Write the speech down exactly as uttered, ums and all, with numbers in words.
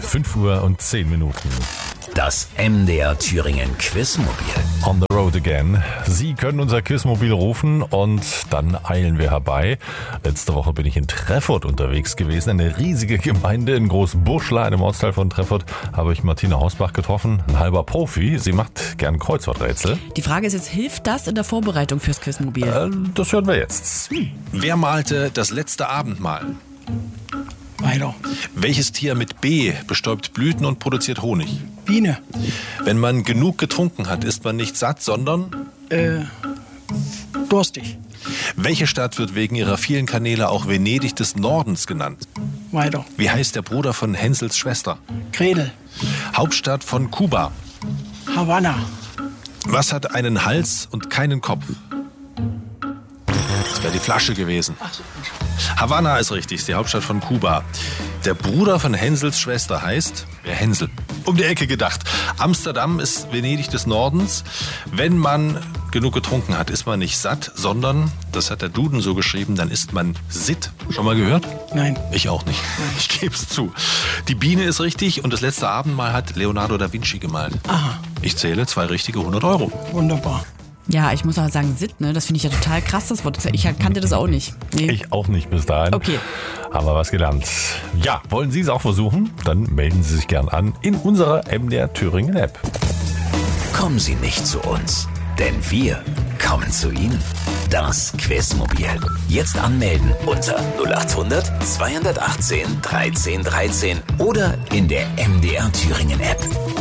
fünf Uhr und zehn Minuten. Das M D R Thüringen Quizmobil. On the road again. Sie können unser Quizmobil rufen und dann eilen wir herbei. Letzte Woche bin ich in Treffurt unterwegs gewesen. Eine riesige Gemeinde in Großbuschla, einem Ortsteil von Treffurt, habe ich Martina Hausbach getroffen. Ein halber Profi. Sie macht gern Kreuzworträtsel. Die Frage ist jetzt, hilft das in der Vorbereitung fürs Quizmobil? Äh, das hören wir jetzt. Wer malte das letzte Abendmahl? Weiter. Welches Tier mit B bestäubt Blüten und produziert Honig? Biene. Wenn man genug getrunken hat, ist man nicht satt, sondern... Äh, durstig. Welche Stadt wird wegen ihrer vielen Kanäle auch Venedig des Nordens genannt? Weiter. Wie heißt der Bruder von Hänsels Schwester? Gretel. Hauptstadt von Kuba. Havanna. Was hat einen Hals und keinen Kopf? Das wäre die Flasche gewesen. Havanna ist richtig, ist die Hauptstadt von Kuba. Der Bruder von Hänsels Schwester heißt, wer Hänsel? Um die Ecke gedacht. Amsterdam ist Venedig des Nordens. Wenn man genug getrunken hat, ist man nicht satt, sondern, das hat der Duden so geschrieben, dann ist man sitt. Schon mal gehört? Nein. Ich auch nicht. Ich gebe es zu. Die Biene ist richtig und das letzte Abendmahl hat Leonardo da Vinci gemalt. Aha. Ich zähle zwei richtige hundert Euro. Wunderbar. Ja, ich muss auch sagen, Sitt, ne? Das finde ich ja total krass, das Wort. Ich kannte das auch nicht. Nee. Ich auch nicht bis dahin. Okay. Aber was gelernt. Ja, wollen Sie es auch versuchen? Dann melden Sie sich gern an in unserer M D R Thüringen App. Kommen Sie nicht zu uns, denn wir kommen zu Ihnen. Das Quizmobil. Jetzt anmelden unter null acht hundert zweihundertachtzehn dreizehn dreizehn oder in der M D R Thüringen App.